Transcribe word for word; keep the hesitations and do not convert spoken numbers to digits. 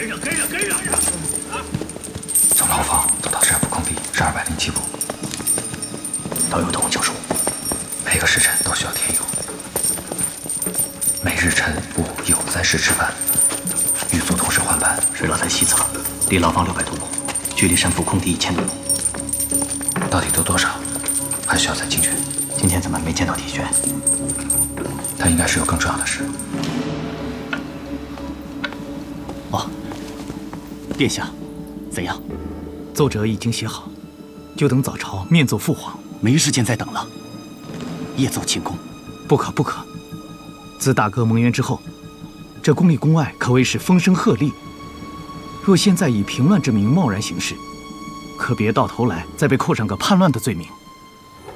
跟上，跟上，跟上！啊！ 从牢房走到山府空地是二百零七步， 都有同九十五。 每个时辰都需要添油。每日晨午酉三时吃饭，狱卒同时换班。 水牢在西侧，离牢房六百多步，距离山府空地一千多步。 到底都多少？还需要再精确。 今天怎么没见到铁轩？ 他应该是有更重要的事。 哦，殿下，怎样？ 奏折已经写好，就等早朝面奏父皇。 没时间再等了，夜奏庆功。 不可不可！自大哥蒙冤之后，这宫里宫外可谓是风声鹤唳。若现在以平乱之名贸然行事，可别到头来再被扣上个叛乱的罪名。